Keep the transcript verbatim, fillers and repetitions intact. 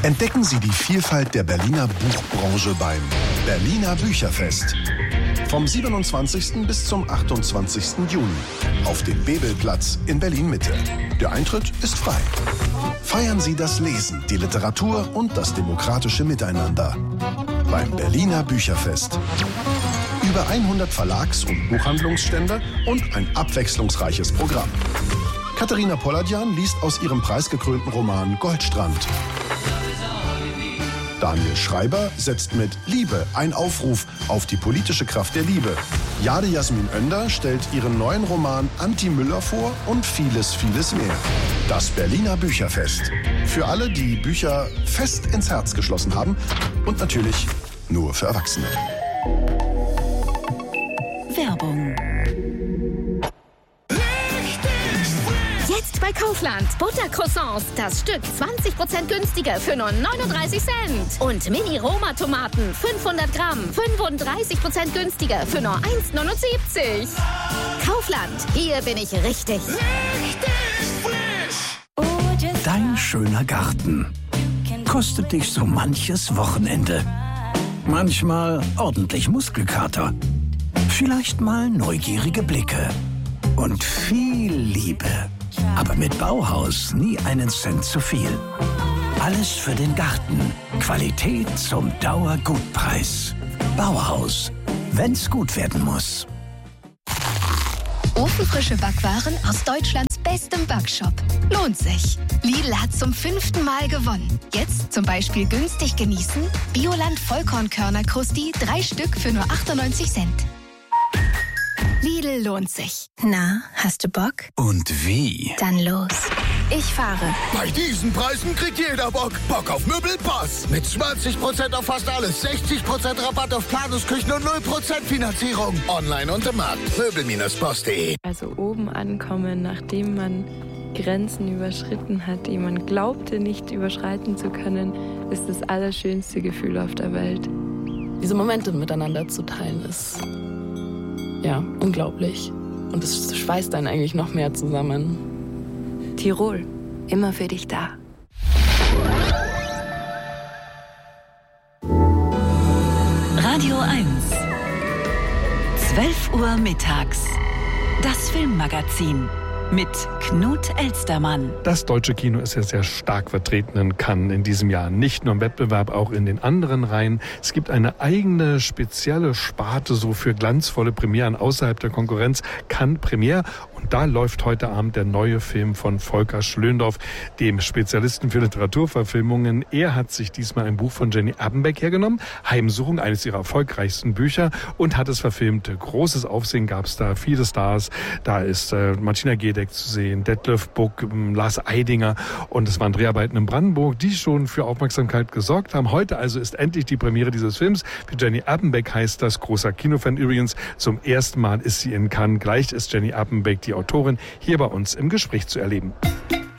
Entdecken Sie die Vielfalt der Berliner Buchbranche beim Berliner Bücherfest. Vom siebenundzwanzigsten bis zum achtundzwanzigsten Juni auf dem Bebelplatz in Berlin-Mitte. Der Eintritt ist frei. Feiern Sie das Lesen, die Literatur und das demokratische Miteinander beim Berliner Bücherfest. Über hundert Verlags- und Buchhandlungsstände und ein abwechslungsreiches Programm. Katharina Polladjan liest aus ihrem preisgekrönten Roman Goldstrand. Daniel Schreiber setzt mit Liebe ein Aufruf auf die politische Kraft der Liebe. Jade Jasmin Önder stellt ihren neuen Roman Anti Müller vor und vieles, vieles mehr. Das Berliner Bücherfest. Für alle, die Bücher fest ins Herz geschlossen haben und natürlich nur für Erwachsene. Werbung. Jetzt bei Kaufland. Buttercroissants. Das Stück zwanzig Prozent günstiger für nur neununddreißig Cent. Und Mini-Roma-Tomaten. fünfhundert Gramm. fünfunddreißig Prozent günstiger für nur eins neunundsiebzig. Kaufland. Hier bin ich richtig. Richtig frisch. Dein schöner Garten kostet dich so manches Wochenende. Manchmal ordentlich Muskelkater. Vielleicht mal neugierige Blicke. Und viel Liebe. Aber mit Bauhaus nie einen Cent zu viel. Alles für den Garten. Qualität zum Dauergutpreis. Bauhaus. Wenn's gut werden muss. Ofenfrische Backwaren aus Deutschlands bestem Backshop. Lohnt sich. Lidl hat zum fünften Mal gewonnen. Jetzt zum Beispiel günstig genießen. Bioland Vollkornkörner Krusti, drei Stück für nur achtundneunzig Cent. Lidl lohnt sich. Na, hast du Bock? Und wie? Dann los. Ich fahre. Bei diesen Preisen kriegt jeder Bock. Bock auf Möbelpass. Mit zwanzig Prozent auf fast alles, sechzig Prozent Rabatt auf Planungsküchen und null Prozent Finanzierung. Online und im Markt. Möbel Bindestrich post punkt de. Also oben ankommen, nachdem man Grenzen überschritten hat, die man glaubte nicht überschreiten zu können, ist das allerschönste Gefühl auf der Welt. Diese Momente miteinander zu teilen ist ja unglaublich. Und es schweißt einen eigentlich noch mehr zusammen. Tirol, immer für dich da. Radio eins. zwölf Uhr mittags. Das Filmmagazin. Mit Knut Elstermann. Das deutsche Kino ist ja sehr stark vertreten in Cannes in diesem Jahr. Nicht nur im Wettbewerb, auch in den anderen Reihen. Es gibt eine eigene spezielle Sparte so für glanzvolle Premieren außerhalb der Konkurrenz. Cannes Premiere. Und da läuft heute Abend der neue Film von Volker Schlöndorff, dem Spezialisten für Literaturverfilmungen. Er hat sich diesmal ein Buch von Jenny Appenbeck hergenommen. Heimsuchung, eines ihrer erfolgreichsten Bücher, und hat es verfilmt. Großes Aufsehen gab es da, viele Stars. Da ist äh, Martina Gedeck zu sehen, Detlef Buck, Lars Eidinger, und es waren Dreharbeiten in Brandenburg, die schon für Aufmerksamkeit gesorgt haben. Heute also ist endlich die Premiere dieses Films. Für Jenny Appenbeck heißt das, großer Kinofan übrigens, zum ersten Mal ist sie in Cannes. Gleich ist Jenny Appenbeck, die Autorin, hier bei uns im Gespräch zu erleben.